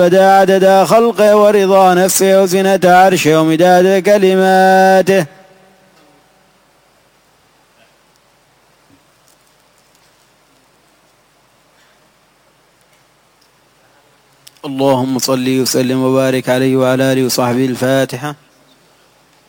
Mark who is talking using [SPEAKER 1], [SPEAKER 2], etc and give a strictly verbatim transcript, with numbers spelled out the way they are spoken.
[SPEAKER 1] بدا عدد خلقه ورضا نفسه وزنة عرشه ومداد كلماته. اللهم صل وسلم وبارك عليه وعلى آله وصحبه. الفاتحة.